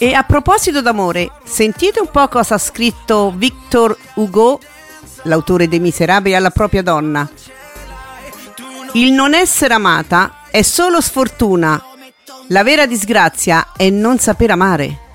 E a proposito d'amore, sentite un po' cosa ha scritto Victor Hugo, l'autore dei Miserabili, alla propria donna. Il non essere amata è solo sfortuna, la vera disgrazia è non saper amare.